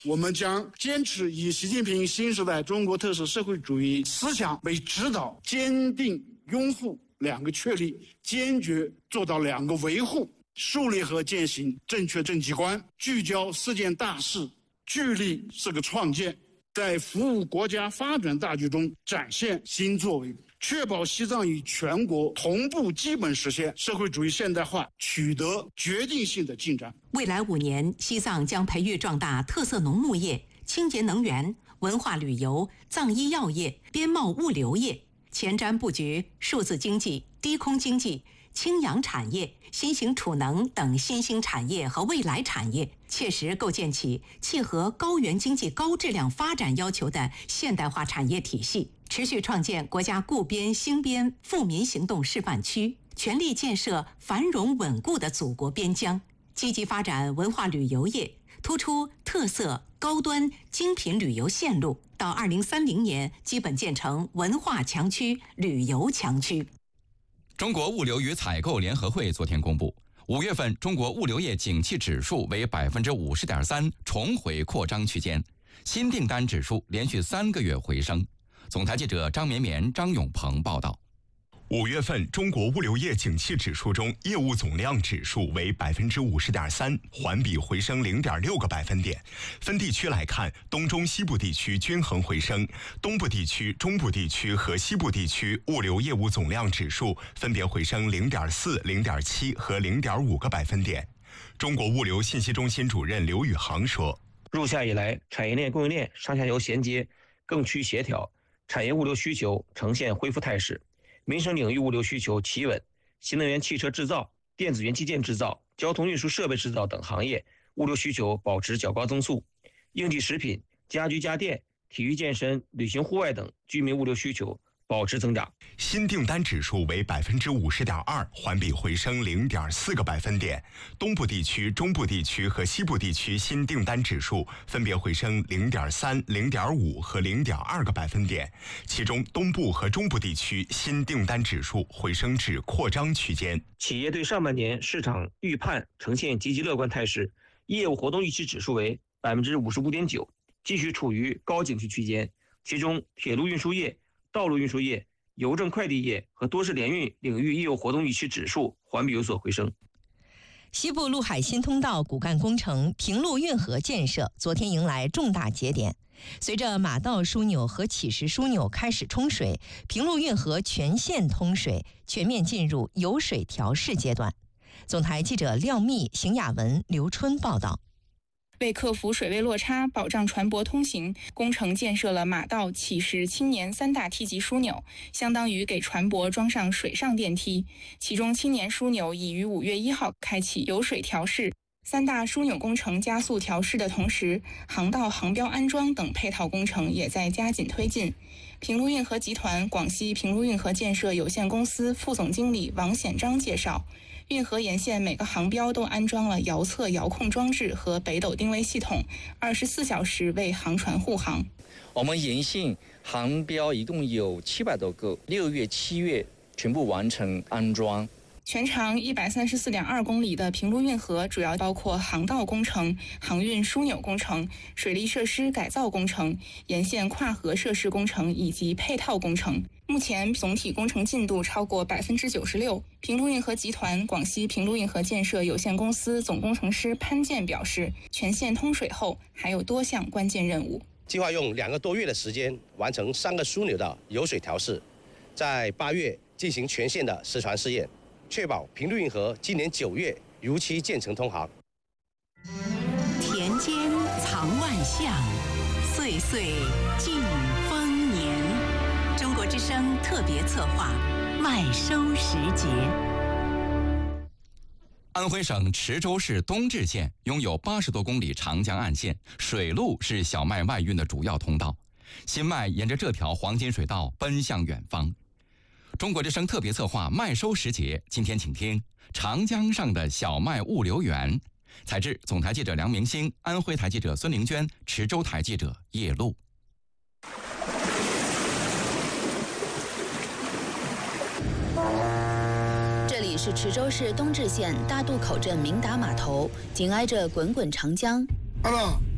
我们将坚持以习近平新时代中国特色社会主义思想为指导，坚定拥护两个确立，坚决做到两个维护，树立和践行正确政绩观，聚焦4件大事，聚力4个创建，在服务国家发展大局中展现新作为，确保西藏与全国同步基本实现社会主义现代化取得决定性的进展。 未来5年，西藏将培育壮大特色农牧业、清洁能源、文化旅游、藏医药业、边贸物流业，前瞻布局数字经济、低空经济、氢氧产业、新型储能等新兴产业和未来产业，切实构建起契合高原经济高质量发展要求的现代化产业体系，持续创建国家固边兴边富民行动示范区，全力建设繁荣稳固的祖国边疆，积极发展文化旅游业，突出特色高端精品旅游线路，到2030年基本建成文化强区、旅游强区。 中国物流与采购联合会昨天公布，5月份中国物流业景气指数为50.3%，重回扩张区间，新订单指数连续3个月回升。总台记者张绵绵、张永鹏报道。 5月份中国物流业景气指数中，业务总量指数为50.3%，环比回升0.6个百分点。分地区来看，东中西部地区均衡回升，东部地区、中部地区和西部地区物流业务总量指数分别回升0.4、0.7和0.5个百分点。中国物流信息中心主任刘宇航说：“ 入夏以来，产业链供应链上下游衔接更趋协调，产业物流需求呈现恢复态势。民生领域物流需求企稳，新能源汽车制造、电子元器件制造、交通运输设备制造等行业物流需求保持较高增速，应急食品、家居家电、体育健身、旅行户外等居民物流需求保持增长。 新订单指数为50.2%，环比回升0.4个百分点。东部地区、中部地区和西部地区新订单指数分别回升0.3、0.5和0.2个百分点。其中，东部和中部地区新订单指数回升至扩张区间。 企业对上半年市场预判呈现积极乐观态势，业务活动预期指数为55.9%，继续处于高景气区间。其中，铁路运输业、道路运输业、邮政快递业和多式联运领域业务活动预期指数环比有所回升。 西部陆海新通道骨干工程平陆运河建设昨天迎来重大节点，随着马道枢纽和起石枢纽开始冲水，平陆运河全线通水，全面进入有水调试阶段。总台记者廖密、邢雅文、刘春报道。 为克服水位落差，保障船舶通行，工程建设了马道、起石、青年3大梯级枢纽，相当于给船舶装上水上电梯。其中青年枢纽已于5月1号开启有水调试。3大枢纽工程加速调试的同时，航道航标安装等配套工程也在加紧推进。平陆运河集团广西平陆运河建设有限公司副总经理王显章介绍，运河沿线每个航标都安装了遥测遥控装置和北斗定位系统，24小时为航船护航。 我们沿线航标一共有700多个，6月、7月全部完成安装。 全长134.2公里的平陆运河主要包括航道工程、航运枢纽工程、水利设施改造工程、沿线跨河设施工程以及配套工程。目前总体工程进度超过96%。平陆运河集团广西平陆运河建设有限公司总工程师潘健表示，全线通水后还有多项关键任务， 计划用2个多月的时间完成3个枢纽的有水调试，在8月进行全线的实船试验，确保平陆运河今年9月如期建成通航。 田间藏万象，岁岁尽丰年。中国之声特别策划，麦收时节。 安徽省池州市东至县拥有80多公里长江岸线，水路是小麦外运的主要通道。新麦沿着这条黄金水道奔向远方。中国之声特别策划麦收时节，今天请听长江上的小麦物流园。采制总台记者梁明星，安徽台记者孙玲娟，池州台记者叶璐。 这里是池州市东至县大渡口镇明达码头，紧挨着滚滚长江。